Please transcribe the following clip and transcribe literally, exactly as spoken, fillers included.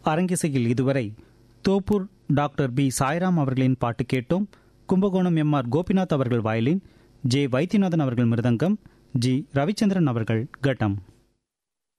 அரங்கிசையில் இதுவரை Thoppur doctor B Sairam அவர்களின் பாட்டு கேட்டோம். கும்பகோணம் எம் ஆர் கோபிநாத் அவர்கள் வயலின், ஜே வைத்தியநாதன் அவர்கள் மிருதங்கம், ஜி ரவிச்சந்திரன் அவர்கள் கட்டம்.